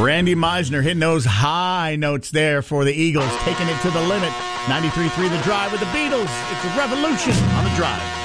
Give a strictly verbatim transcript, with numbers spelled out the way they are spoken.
Randy Meisner hitting those high notes there for the Eagles, taking it to the limit. ninety-three point three The Drive with the Beatles. It's a revolution on the Drive.